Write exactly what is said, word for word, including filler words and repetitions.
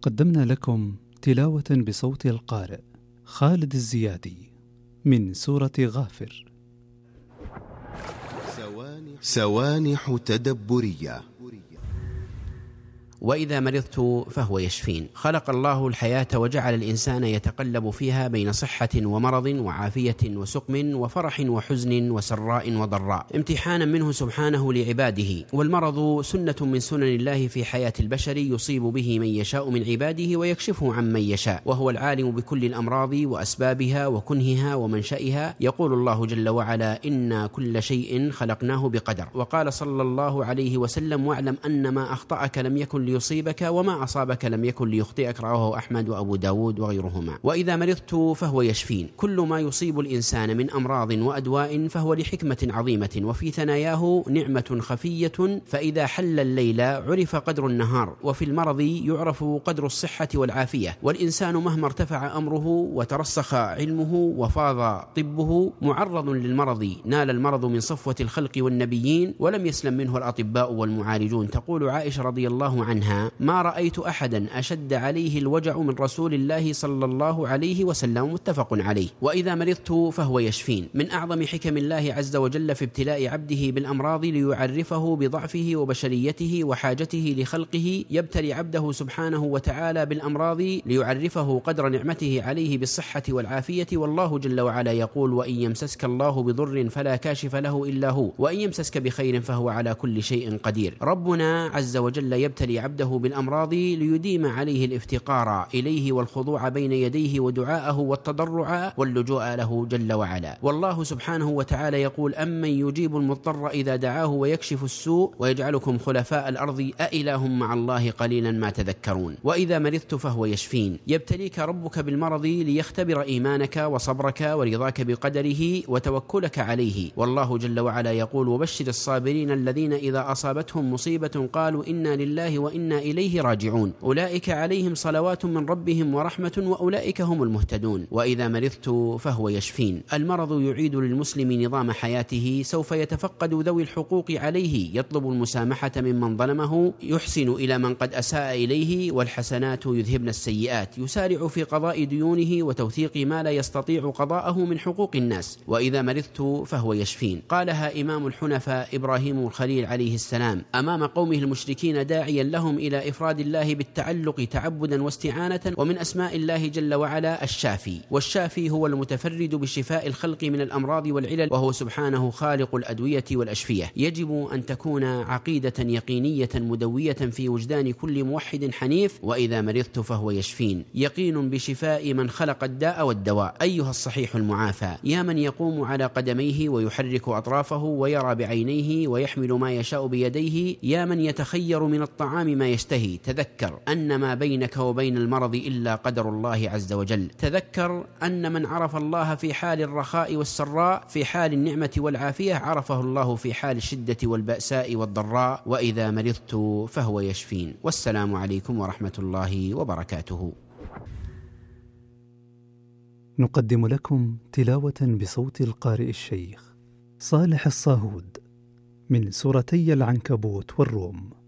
قدمنا لكم تلاوة بصوت القارئ خالد الزيادي من سورة غافر. سوانح تدبرية. وإذا مرضت فهو يشفين. خلق الله الحياة وجعل الإنسان يتقلب فيها بين صحة ومرض وعافية وسقم وفرح وحزن وسراء وضراء امتحانا منه سبحانه لعباده. والمرض سنة من سنن الله في حياة البشر يصيب به من يشاء من عباده ويكشفه عن من يشاء، وهو العالم بكل الأمراض وأسبابها وكنهها ومنشئها. يقول الله جل وعلا: إنا كل شيء خلقناه بقدر. وقال صلى الله عليه وسلم: واعلم أن ما أخطأك لم يكن ليصيبك وما أصابك لم يكن ليخطئك. رواه أحمد وأبو داود وغيرهما. وإذا مرضت فهو يشفين. كل ما يصيب الإنسان من أمراض وأدواء فهو لحكمة عظيمة، وفي ثناياه نعمة خفية، فإذا حل الليل عرف قدر النهار، وفي المرض يعرف قدر الصحة والعافية. والإنسان مهما ارتفع أمره وترسخ علمه وفاض طبه معرض للمرض. نال المرض من صفوة الخلق والنبيين ولم يسلم منه الأطباء والمعالجون. تقول عائشة رضي الله عنها: ما رأيت أحدا أشد عليه الوجع من رسول الله صلى الله عليه وسلم. متفق عليه. وإذا مرضت فهو يشفين. من أعظم حكم الله عز وجل في ابتلاء عبده بالأمراض ليعرفه بضعفه وبشريته وحاجته لخلقه. يبتلي عبده سبحانه وتعالى بالأمراض ليعرفه قدر نعمته عليه بالصحة والعافية. والله جل وعلا يقول: وإن يمسسك الله بضر فلا كاشف له إلا هو، وإن يمسسك بخير فهو على كل شيء قدير. ربنا عز وجل يبتلي عبده بالأمراض ليديم عليه الافتقار إليه والخضوع بين يديه ودعاءه والتضرع واللجوء له جل وعلا. والله سبحانه وتعالى يقول: أمن يجيب المضطر إذا دعاه ويكشف السوء ويجعلكم خلفاء الأرض أإله مع الله قليلا ما تذكرون. وإذا مرضت فهو يشفين. يبتليك ربك بالمرض ليختبر إيمانك وصبرك ورضاك بقدره وتوكلك عليه. والله جل وعلا يقول: وبشر الصابرين الذين إذا أصابتهم مصيبة قالوا إنا لله وإنا إليه راجعون أولئك عليهم صلوات من ربهم ورحمة وأولئك هم المهتدون. وإذا مرضت فهو يشفين. المرض يعيد للمسلم نظام حياته. سوف يتفقد ذوي الحقوق عليه، يطلب المسامحة ممن ظلمه، يحسن إلى من قد أساء إليه، والحسنات يذهبن السيئات. يسارع في قضاء ديونه وتوثيق ما لا يستطيع قضاءه من حقوق الناس. وإذا مرضت فهو يشفين. قالها إمام الحنفاء إبراهيم الخليل عليه السلام أمام قومه المشركين داعيا لهم إلى إفراد الله بالتعلق تعبدا واستعانة. ومن أسماء الله جل وعلا الشافي، والشافي هو المتفرد بشفاء الخلق من الأمراض والعلل، وهو سبحانه خالق الأدوية والأشفية. يجب أن تكون عقيدة يقينية مدوية في وجدان كل موحد حنيف. وإذا مرضت فهو يشفين. يقين بشفاء من خلق الداء والدواء. أيها الصحيح المعافى، يا من يقوم على قدميه ويحرك أطرافه ويرى بعينيه ويحمل ما يشاء بيديه، يا من يتخير من الطعام ما يشتهي، تذكر أن ما بينك وبين المرض إلا قدر الله عز وجل. تذكر أن من عرف الله في حال الرخاء والسراء، في حال النعمة والعافية، عرفه الله في حال الشدة والبأساء والضراء. وإذا مرضت فهو يشفين. والسلام عليكم ورحمة الله وبركاته. نقدم لكم تلاوة بصوت القارئ الشيخ صالح الصاهود من سورتي العنكبوت والروم.